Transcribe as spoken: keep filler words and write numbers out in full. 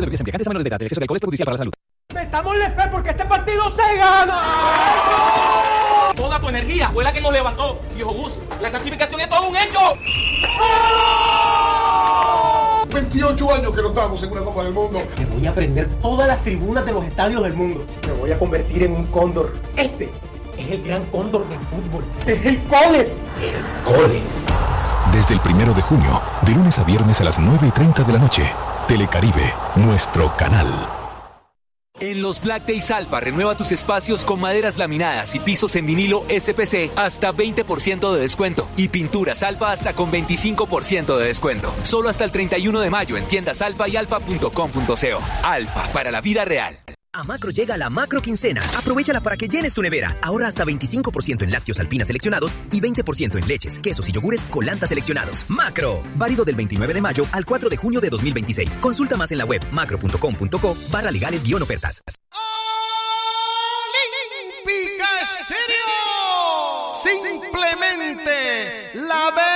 de bebidas embriagantes a menores de edad. El exceso de alcohol es perjudicial para la salud. ¡Metamos la fe porque este partido se gana! Toda tu energía fue la que nos levantó. Viejo Gus, la clasificación es todo un hecho. veintiocho años que no estamos en una Copa del Mundo. Te voy a prender todas las tribunas de los estadios del mundo. Me voy a convertir en un cóndor. Este es el gran cóndor del fútbol. Es el cole. El cole. Desde el primero de junio, de lunes a viernes a las nueve y treinta de la noche, Telecaribe, nuestro canal. En los Black Days Alfa, renueva tus espacios con maderas laminadas y pisos en vinilo S P C hasta veinte por ciento de descuento y pinturas Alfa hasta con veinticinco por ciento de descuento. Solo hasta el treinta y uno de mayo en tiendas Alfa y alfa punto com punto co. Alfa, para la vida real. A Macro llega la Macro Quincena. Aprovéchala para que llenes tu nevera. Ahorra hasta veinticinco por ciento en lácteos Alpina seleccionados y veinte por ciento en leches, quesos y yogures Colanta seleccionados. Macro. Válido del veintinueve de mayo al cuatro de junio de dos mil veintiséis. Consulta más en la web macro punto com punto co barra legales guión ofertas. Olímpica Estéreo. Simplemente la verdad.